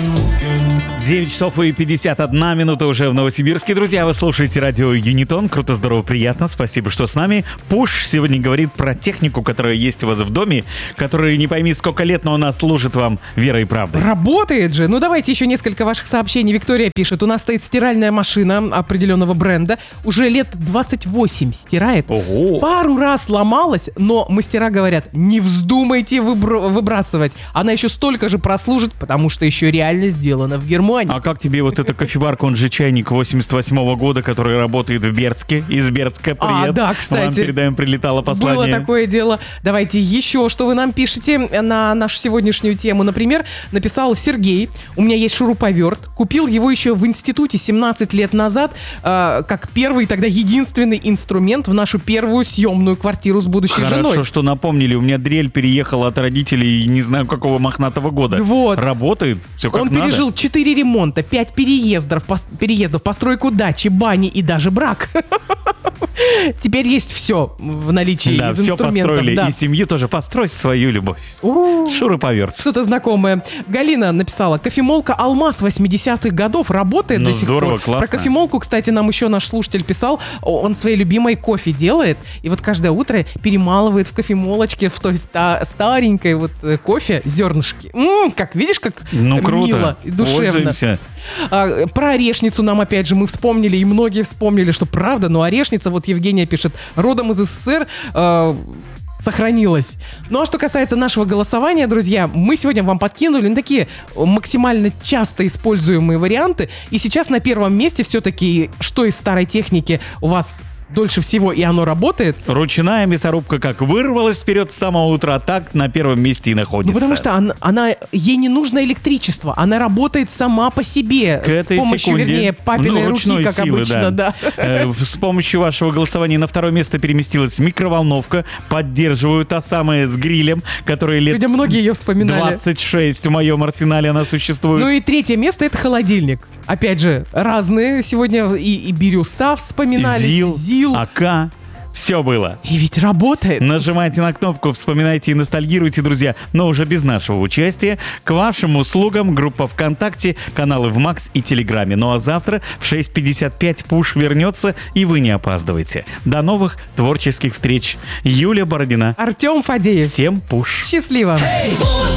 9 часов и 51 минута уже в Новосибирске. Друзья, вы слушаете радио Юнитон. Круто, здорово, приятно. Спасибо, что с нами. Пуш сегодня говорит про технику, которая есть у вас в доме, которая не пойми сколько лет, но она служит вам верой и правдой. Работает же. Ну, давайте еще несколько ваших сообщений. Виктория пишет. У нас стоит стиральная машина определенного бренда. Уже лет 28 стирает. Ого. Пару раз ломалась, но мастера говорят, не вздумайте выбрасывать. Она еще столько же прослужит, потому что еще реально сделана в Германии. А как тебе вот эта кофеварка, он же чайник 88-го года, который работает в Бердске? Из Бердска, привет. Да, кстати. Вам передаем, прилетало послание. Было такое дело. Давайте еще, что вы нам пишете на нашу сегодняшнюю тему. Например, написал Сергей. У меня есть шуруповерт. Купил его еще в институте 17 лет назад, как первый, тогда единственный инструмент в нашу первую съемную квартиру с будущей женой. Хорошо, что напомнили. У меня дрель переехала от родителей не знаю какого мохнатого года. Вот. Работает, все как Он надо. пережил 4 ремонта, 5 переездов, постройку дачи, бани и даже брак. Теперь есть все в наличии Да, из все инструментов. построили. Да. И семью тоже построй свою любовь. Шуруповерт. Что-то знакомое. Галина написала, кофемолка «Алмаз» 80-х годов работает Ну, до сих здорово, пор. классно. Про кофемолку, кстати, нам еще наш слушатель писал, он своей любимой кофе делает, и вот каждое утро перемалывает в кофемолочке, в той старенькой вот кофе зернышки. Как, видишь, как Ну, круто. мило и душевно. Пользуемся. Про орешницу нам, опять же, мы вспомнили, и многие вспомнили, что правда, но орешница, вот Евгения пишет, родом из СССР, сохранилась. Ну а что касается нашего голосования, друзья, мы сегодня вам подкинули такие максимально часто используемые варианты. И сейчас на первом месте все-таки, что из старой техники у вас дольше всего и оно работает? Ручная мясорубка как вырвалась вперед с самого утра, так на первом месте и находится. Ну, потому что она ей не нужно электричество, она работает сама по себе. К этой с помощью, секунде, вернее, папиной руки, ручной как силы, обычно, да. С помощью вашего голосования на второе место переместилась микроволновка. Поддерживаю, та самая с грилем, которая лет Сегодня многие ее вспоминали. 26 в моем арсенале она существует. Ну и третье место — это холодильник. Опять же, разные. Сегодня и бирюса вспоминали, ЗИЛ. АК. Все было. И ведь работает. Нажимайте на кнопку, вспоминайте и ностальгируйте, друзья, но уже без нашего участия. К вашим услугам группа ВКонтакте, каналы в Макс и Телеграме. Ну а завтра в 6:55 Пуш вернется, и вы не опаздывайте. До новых творческих встреч. Юлия Бородина. Артем Фадеев. Всем Пуш. Счастливо.